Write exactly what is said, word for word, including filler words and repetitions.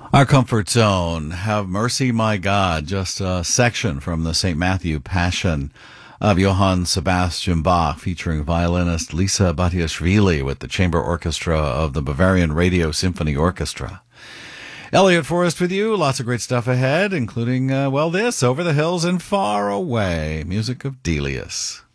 Our comfort zone, Have Mercy, My God, just a section from the Saint Matthew Passion of Johann Sebastian Bach, featuring violinist Lisa Batiashvili with the chamber orchestra of the Bavarian Radio Symphony Orchestra. Elliot Forrest with you, lots of great stuff ahead, including, uh, well, this, Over the Hills and Far Away, music of Delius.